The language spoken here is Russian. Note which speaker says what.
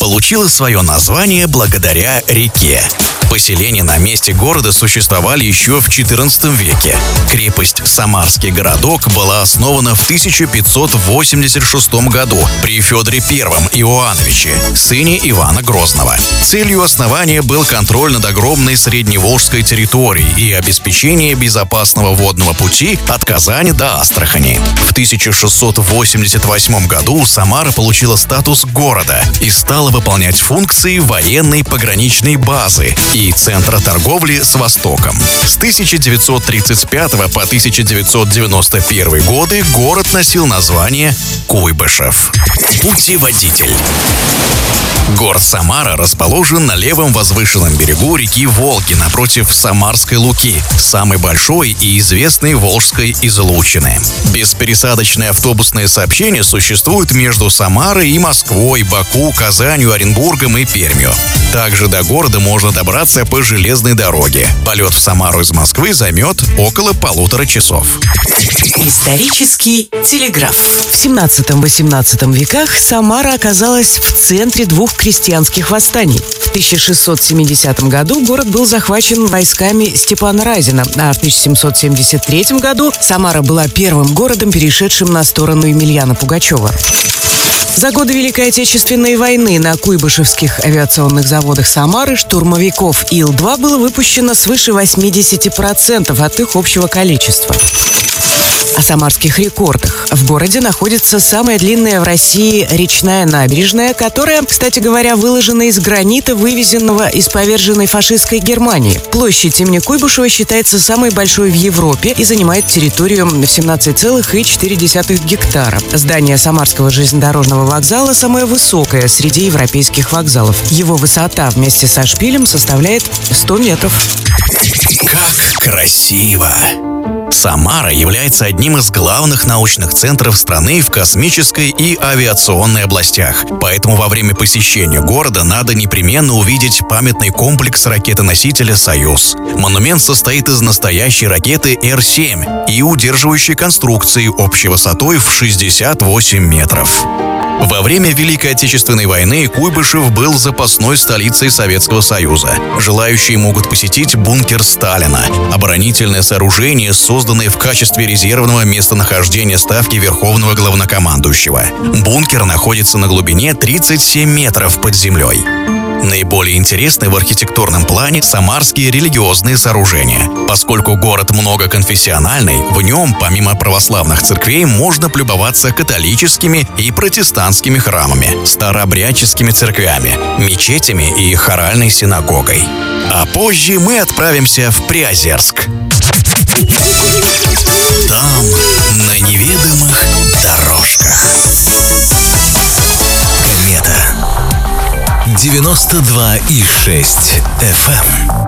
Speaker 1: получила свое название благодаря реке. Поселения на месте города существовали еще в XIV веке. Крепость Самарский городок была основана в 1586 году при Федоре I Иоанновиче, сыне Ивана Грозного. Целью основания был контроль над огромной средневолжской территорией и обеспечение безопасного водного пути от Казани до Астрахани. В 1688 году Самара получила статус города и стала выполнять функции военной пограничной базы и центра торговли с Востоком. С 1935 по 1991 годы город носил название Куйбышев. Путеводитель. Город Самара расположен на левом возвышенном берегу реки Волги напротив Самарской Луки, самой большой и известной волжской излучины. Беспересадочное автобусное сообщение существует между Самарой и Москвой, Баку, Казанью, Оренбургом и Пермью. Также до города можно добраться по железной дороге. Полет в Самару из Москвы займет около 1,5 часов.
Speaker 2: Исторический телеграф.
Speaker 3: В 17-18 веках Самара оказалась в центре двух крестьянских восстаний. В 1670 году город был захвачен войсками Степана Разина, а в 1773 году Самара была первым городом, перешедшим на сторону Емельяна Пугачева. За годы Великой Отечественной войны на куйбышевских авиационных заводах Самары штурмовиков Ил-2 было выпущено свыше 80% от их общего количества. О самарских рекордах. В городе находится самая длинная в России речная набережная, которая, кстати говоря, выложена из гранита, вывезенного из поверженной фашистской Германии. Площадь имени Куйбышева считается самой большой в Европе и занимает территорию в 17,4 гектара. Здание Самарского железнодорожного вокзала самое высокое среди европейских вокзалов. Его высота вместе со шпилем составляет 100 метров.
Speaker 1: Как красиво! Самара является одним из главных научных центров страны в космической и авиационной областях. Поэтому во время посещения города надо непременно увидеть памятный комплекс ракетоносителя «Союз». Монумент состоит из настоящей ракеты Р-7 и удерживающей конструкции общей высотой в 68 метров. Во время Великой Отечественной войны Куйбышев был запасной столицей Советского Союза. Желающие могут посетить бункер Сталина, оборонительное сооружение, созданное в качестве резервного местонахождения ставки Верховного Главнокомандующего. Бункер находится на глубине 37 метров под землей. Наиболее интересны в архитектурном плане самарские религиозные сооружения. Поскольку город многоконфессиональный, в нем, помимо православных церквей, можно полюбоваться католическими и протестантскими храмами, старообрядческими церквями, мечетями и хоральной синагогой. А позже мы отправимся в Приозерск. Там, на неведомых дорожках. Комета. 92,6 FM.